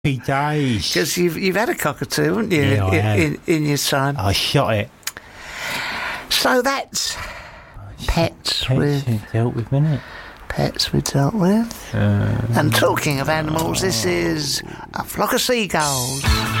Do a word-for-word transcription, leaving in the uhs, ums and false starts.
Happy days. Because you've, you've had a cockatoo, haven't you, Yeah, I in, have. in, in your time? I shot it. So that's pets, Pets with you dealt with, innit? pets we dealt with. Uh, And talking of animals, this is a flock of seagulls.